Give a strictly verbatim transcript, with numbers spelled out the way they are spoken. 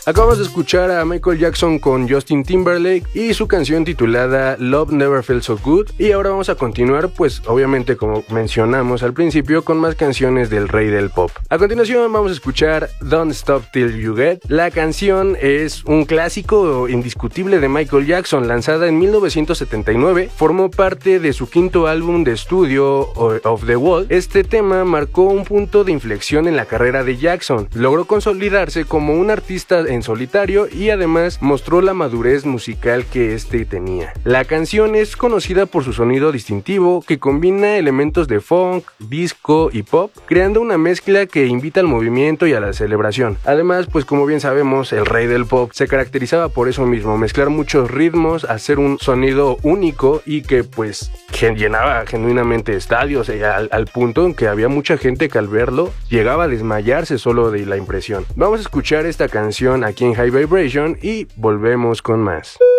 Acabamos de escuchar a Michael Jackson con Justin Timberlake y su canción titulada Love Never Felt So Good, y ahora vamos a continuar, pues obviamente como mencionamos al principio, con más canciones del rey del pop. A continuación vamos a escuchar Don't Stop Till You Get. La canción es un clásico indiscutible de Michael Jackson, lanzada en mil novecientos setenta y nueve, formó parte de su quinto álbum de estudio Of The Wall. Este tema marcó un punto de inflexión en la carrera de Jackson, logró consolidarse como un artista en solitario y además mostró la madurez musical que este tenía. La canción es conocida por su sonido distintivo que combina elementos de funk, disco y pop, creando una mezcla que invita al movimiento y a la celebración. Además, pues como bien sabemos, el rey del pop se caracterizaba por eso mismo, mezclar muchos ritmos, hacer un sonido único y que pues llenaba genuinamente estadios, eh, al, al punto en que había mucha gente que al verlo llegaba a desmayarse solo de la impresión. Vamos a escuchar esta canción aquí en High Vibration y volvemos con más.